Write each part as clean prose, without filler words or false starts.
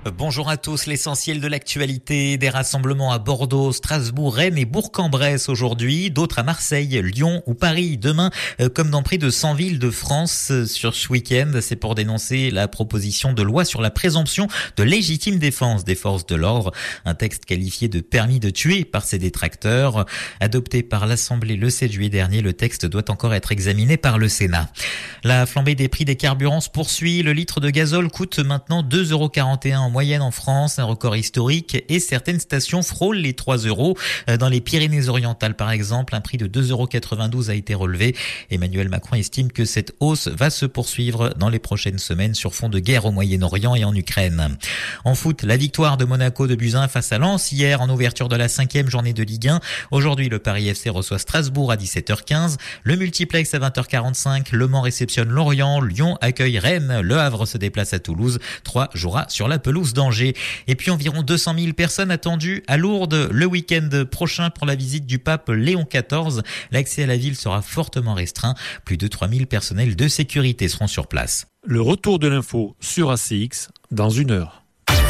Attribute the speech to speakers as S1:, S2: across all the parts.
S1: Bonjour à tous, l'essentiel de l'actualité, des rassemblements à Bordeaux, Strasbourg, Rennes et Bourg-en-Bresse aujourd'hui, d'autres à Marseille, Lyon ou Paris demain, comme dans près de 100 villes de France sur ce week-end. C'est pour dénoncer la proposition de loi sur la présomption de légitime défense des forces de l'ordre, un texte qualifié de permis de tuer par ses détracteurs. Adopté par l'Assemblée le 7 juillet dernier, le texte doit encore être examiné par le Sénat. La flambée des prix des carburants se poursuit. Le litre de gazole coûte maintenant 2,41 € en moyenne en France, un record historique, et certaines stations frôlent les 3 €. Dans les Pyrénées-Orientales, par exemple, un prix de 2,92 € a été relevé. Emmanuel Macron estime que cette hausse va se poursuivre dans les prochaines semaines sur fond de guerre au Moyen-Orient et en Ukraine. En foot, la victoire de Monaco de Buzyn face à Lens hier en ouverture de la 5e journée de Ligue 1. Aujourd'hui, le Paris FC reçoit Strasbourg à 17h15. Le multiplex à 20h45. Le Mans réceptionne Lorient. Lyon accueille Rennes. Le Havre se déplace à Toulouse. 3 jouera sur la pelouse d'Angers. Et puis environ 200 000 personnes attendues à Lourdes le week-end prochain pour la visite du pape Léon XIV. L'accès à la ville sera fortement restreint. Plus de 3 000 personnels de sécurité seront sur place.
S2: Le retour de l'info sur ACX dans 1 heure.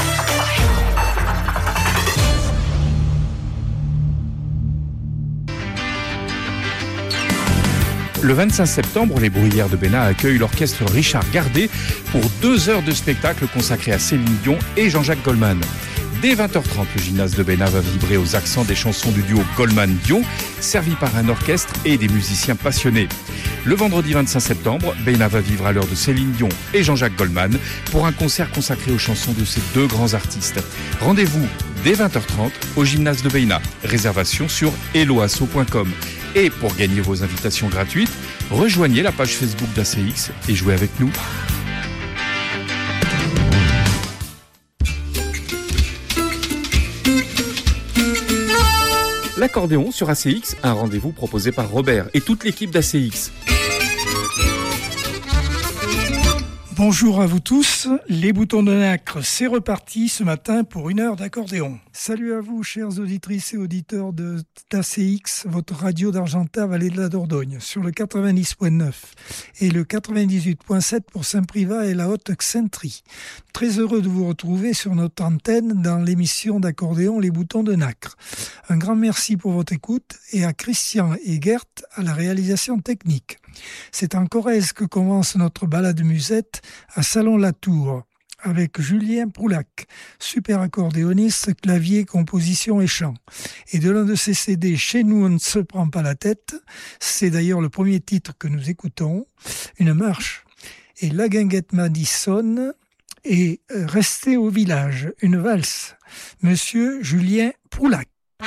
S3: Le 25 septembre, les Bruyères de Bénat accueillent l'orchestre Richard Gardet pour 2 heures de spectacle consacrés à Céline Dion et Jean-Jacques Goldman. Dès 20h30, le gymnase de Bénat va vibrer aux accents des chansons du duo Goldman-Dion, servi par un orchestre et des musiciens passionnés. Le vendredi 25 septembre, Bénat va vivre à l'heure de Céline Dion et Jean-Jacques Goldman pour un concert consacré aux chansons de ces 2 grands artistes. Rendez-vous dès 20h30 au gymnase de Bénat. Réservation sur helloasso.com. Et pour gagner vos invitations gratuites, rejoignez la page Facebook d'ACX et jouez avec nous. L'accordéon sur ACX, un rendez-vous proposé par Robert et toute l'équipe d'ACX.
S4: Bonjour à vous tous, les boutons de nacre, c'est reparti ce matin pour 1 heure d'accordéon. Salut à vous, chères auditrices et auditeurs d'ACX, votre radio d'Argentat, vallée de la Dordogne, sur le 90.9 et le 98.7 pour Saint-Privat et la Haute-Xaintrie. Très heureux de vous retrouver sur notre antenne dans l'émission d'accordéon Les boutons de nacre. Un grand merci pour votre écoute et à Christian et Gert à la réalisation technique. C'est en Corrèze que commence notre balade musette à Salon-la-Tour avec Julien Proulac, super accordéoniste, clavier, composition et chant. Et de l'un de ses CD, Chez nous on ne se prend pas la tête, c'est d'ailleurs le premier titre que nous écoutons, une marche. Et La guinguette Madison et Rester au village, une valse. Monsieur Julien Proulac.